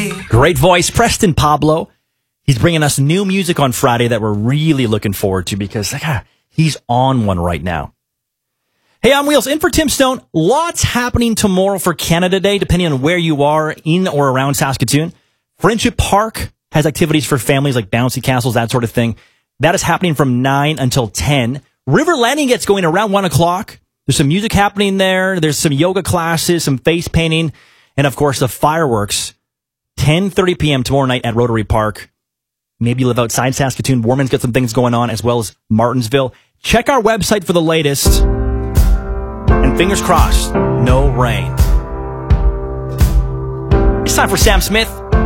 Great voice, Preston Pablo. He's bringing us new music on Friday that we're really looking forward to because he's on one right now. Hey, I'm Wheels, in for Tim Stone. Lots happening tomorrow for Canada Day, depending on where you are in or around Saskatoon. Friendship Park has activities for families like bouncy castles, that sort of thing. That is happening from 9 until 10. River Landing gets going around 1 o'clock. There's some music happening there. There's some yoga classes, some face painting, and of course the fireworks. 10:30 p.m. tomorrow night at Rotary Park. Maybe you live outside Saskatoon. Warman's got some things going on, as well as Martinsville. Check our website for the latest. And fingers crossed, no rain. It's time for Sam Smith.